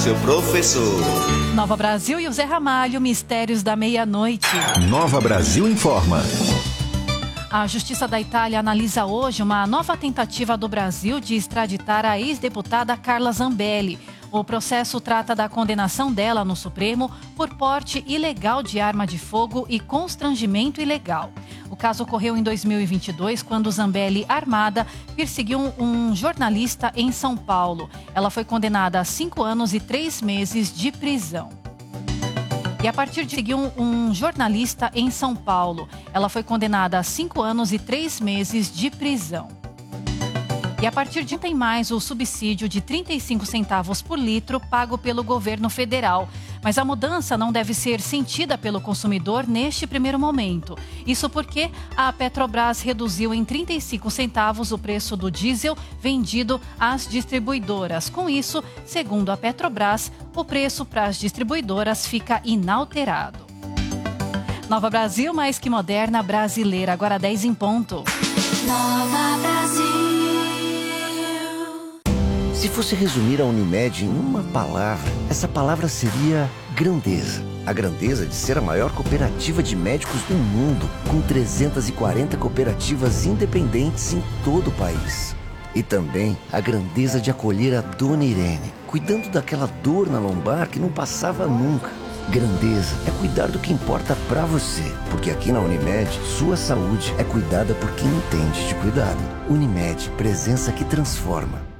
seu professor. Nova Brasil e o Zé Ramalho, Mistérios da Meia-Noite. Nova Brasil informa. A Justiça da Itália analisa hoje uma nova tentativa do Brasil de extraditar a ex-deputada Carla Zambelli. O processo trata da condenação dela no Supremo por porte ilegal de arma de fogo e constrangimento ilegal. O caso ocorreu em 2022, quando Zambelli, armada, perseguiu um jornalista em São Paulo. Ela foi condenada a 5 anos e 3 meses de prisão. E a partir de seguir um jornalista em São Paulo, ela foi condenada a 5 anos e 3 meses de prisão. E a partir de tem mais o subsídio de 35 centavos por litro pago pelo governo federal. Mas a mudança não deve ser sentida pelo consumidor neste primeiro momento. Isso porque a Petrobras reduziu em 35 centavos o preço do diesel vendido às distribuidoras. Com isso, segundo a Petrobras, o preço para as distribuidoras fica inalterado. Nova Brasil, mais que moderna, brasileira. Agora 10 em ponto. Nova Brasil. Se fosse resumir a Unimed em uma palavra, essa palavra seria grandeza. A grandeza de ser a maior cooperativa de médicos do mundo, com 340 cooperativas independentes em todo o país. E também a grandeza de acolher a Dona Irene, cuidando daquela dor na lombar que não passava nunca. Grandeza é cuidar do que importa pra você, porque aqui na Unimed, sua saúde é cuidada por quem entende de cuidado. Unimed, presença que transforma.